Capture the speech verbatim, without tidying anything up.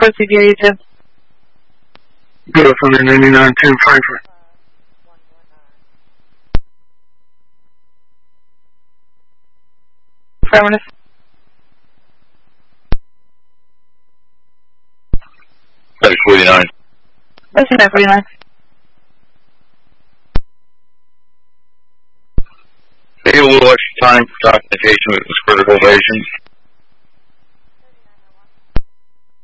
proceed via YouTube. Good afternoon, ninety-nine ten Frankfurt. Affirmative. That's forty-nine. That's nine forty-nine. Take a little extra time for documentation with this critical patient.